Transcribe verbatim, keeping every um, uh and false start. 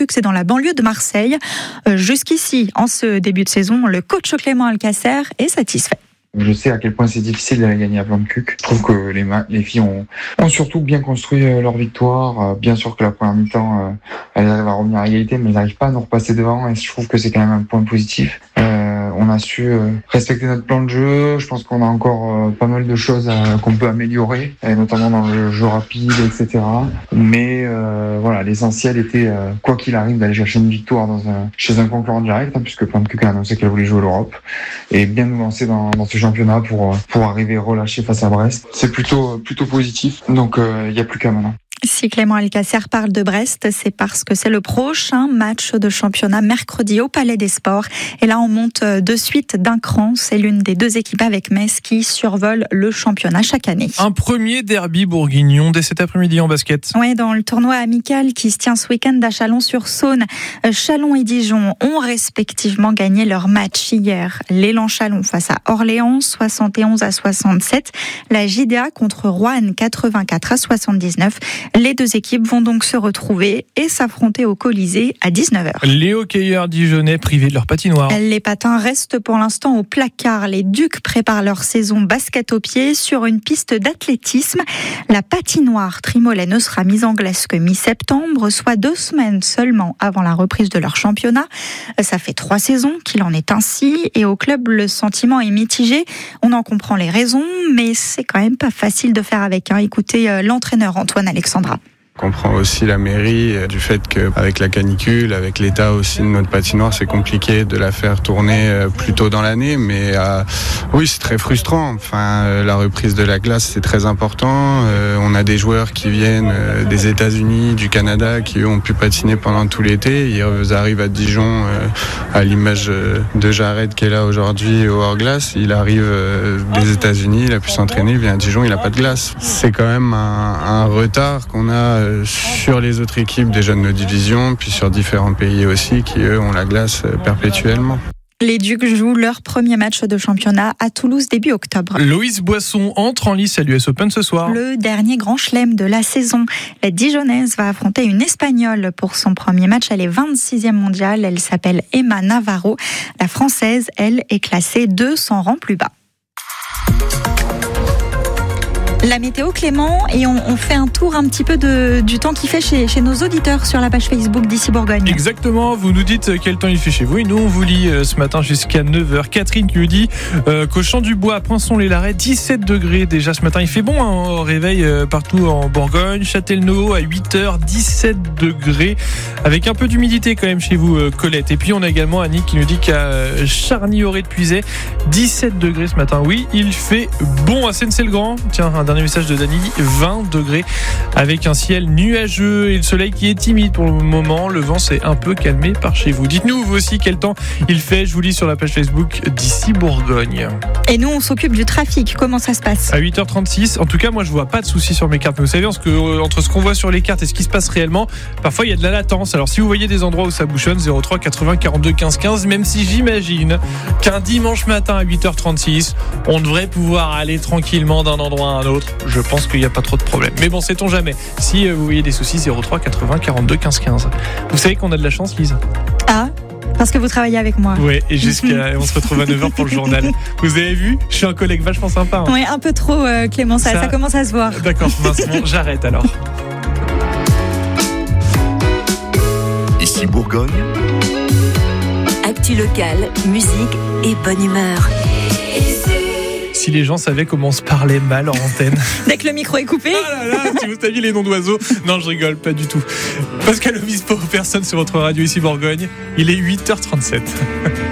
Cuques, c'est dans la banlieue de Marseille. Euh, jusqu'ici, en ce début de saison, le coach Clément Alcacer est satisfait. Je sais à quel point c'est difficile d'aller gagner à Plan-de-Cuques. Je trouve que les, ma- les filles ont, ont surtout bien construit euh, leur victoire. Euh, bien sûr que la première mi-temps, euh, elles arrivent à revenir à égalité, mais elles n'arrivent pas à nous repasser devant. Et je trouve que c'est quand même un point positif. Euh, on a su euh, respecter notre plan de jeu. Je pense qu'on a encore euh, pas mal de choses à, qu'on peut améliorer, et notamment dans le jeu rapide, et cetera. Mais euh, voilà, l'essentiel était, euh, quoi qu'il arrive, d'aller chercher une victoire dans un, chez un concurrent direct, hein, puisque Plan-de-Cuques a annoncé qu'elle voulait jouer l'Europe, et bien nous lancer dans, dans ce championnat pour, pour arriver relâché face à Brest. C'est plutôt, plutôt positif, donc il euh, n'y a plus qu'à maintenant. Si Clément Alcacer parle de Brest, c'est parce que c'est le prochain match de championnat mercredi au Palais des Sports. Et là, on monte de suite d'un cran. C'est l'une des deux équipes avec Metz qui survole le championnat chaque année. Un premier derby bourguignon dès cet après-midi en basket. Oui, dans le tournoi amical qui se tient ce week-end à Chalon-sur-Saône. Chalon et Dijon ont respectivement gagné leur match hier. L'élan Chalon face à Orléans, soixante et onze à soixante-sept. La J D A contre Roanne, quatre-vingt-quatre à soixante-dix-neuf. Les deux équipes vont donc se retrouver et s'affronter au Colisée à dix-neuf heures. Les hockeyeurs dijonnais privés de leur patinoire. Les patins restent pour l'instant au placard. Les Ducs préparent leur saison basket au pied sur une piste d'athlétisme. La patinoire Trimolet ne sera mise en glace que mi-septembre, soit deux semaines seulement avant la reprise de leur championnat. Ça fait trois saisons qu'il en est ainsi et au club, le sentiment est mitigé. On en comprend les raisons, mais c'est quand même pas facile de faire avec. Hein. Écoutez l'entraîneur Antoine Alexandra. On comprend aussi la mairie du fait qu'avec la canicule, avec l'état aussi de notre patinoire, c'est compliqué de la faire tourner plus tôt dans l'année. Mais euh, oui, c'est très frustrant. Enfin, euh, la reprise de la glace, c'est très important. Euh, on a des joueurs qui viennent euh, des États-Unis, du Canada, qui eux ont pu patiner pendant tout l'été. Ils arrivent à Dijon, euh, à l'image de Jared qui est là aujourd'hui au hors-glace. Il arrive euh, des États-Unis, il a pu s'entraîner, il vient à Dijon, il n'a pas de glace. C'est quand même un, un retard qu'on a sur les autres équipes déjà de nos divisions, puis sur différents pays aussi qui, eux, ont la glace perpétuellement. Les Ducs jouent leur premier match de championnat à Toulouse début octobre. Loïs Boisson entre en lice à l'U S Open ce soir. Le dernier grand chelem de la saison. La Dijonnaise va affronter une Espagnole pour son premier match. Elle est vingt-sixième mondiale. Elle s'appelle Emma Navarro. La Française, elle, est classée deux cents rangs plus bas. La météo, Clément, et on, on fait un tour un petit peu de, du temps qu'il fait chez, chez nos auditeurs sur la page Facebook d'Ici Bourgogne. Exactement, vous nous dites quel temps il fait chez vous et nous on vous lit ce matin jusqu'à neuf heures. Catherine qui nous dit euh, qu'au Champ du Bois à Poinçon-les-Larrets, dix-sept degrés déjà ce matin. Il fait bon hein, au réveil euh, partout en Bourgogne. Châtellerault à huit heures, dix-sept degrés avec un peu d'humidité quand même chez vous euh, Colette. Et puis on a également Annick qui nous dit qu'à euh, Charny-Auré-de-Puisaye, dix-sept degrés ce matin. Oui, il fait bon à Seyne-c'est-le-Grand. Tiens, un dernier message de Dany, vingt degrés avec un ciel nuageux et le soleil qui est timide pour le moment. Le vent s'est un peu calmé par chez vous. Dites-nous vous aussi quel temps il fait. Je vous lis sur la page Facebook d'Ici Bourgogne. Et nous on s'occupe du trafic. Comment ça se passe ? À huit heures trente-six. En tout cas, moi je vois pas de soucis sur mes cartes. Mais vous savez, que, euh, entre ce qu'on voit sur les cartes et ce qui se passe réellement, parfois il y a de la latence. Alors si vous voyez des endroits où ça bouchonne, zéro trois quatre-vingts quarante-deux quinze quinze. Même si j'imagine qu'un dimanche matin à huit heures trente-six, on devrait pouvoir aller tranquillement d'un endroit à un autre. Je pense qu'il n'y a pas trop de problème. Mais bon, sait-on jamais. Si vous voyez des soucis, zéro trois quatre-vingts quarante-deux quinze quinze. Vous savez qu'on a de la chance, Lise ? Ah, parce que vous travaillez avec moi. Oui, et jusqu'à on se retrouve à neuf heures pour le journal. Vous avez vu ? Je suis un collègue vachement sympa. Hein. Oui, un peu trop, euh, Clément, ça, ça... ça commence à se voir. D'accord, mince, bon, j'arrête alors. Ici Bourgogne. Actu locale, musique et bonne humeur. Si les gens savaient comment on se parlait mal en antenne. Dès que le micro est coupé. Ah là là, si vous saviez les noms d'oiseaux. Non, je rigole, pas du tout. Pascal Obispo, personne sur votre radio Ici Bourgogne. Il est huit heures trente-sept.